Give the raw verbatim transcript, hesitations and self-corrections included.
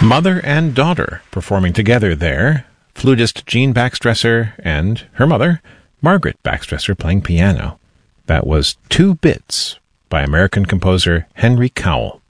Mother and daughter performing together there. Flutist Jean Baxtresser and her mother, Margaret Baxtresser, playing piano. That was Two Bits by American composer Henry Cowell.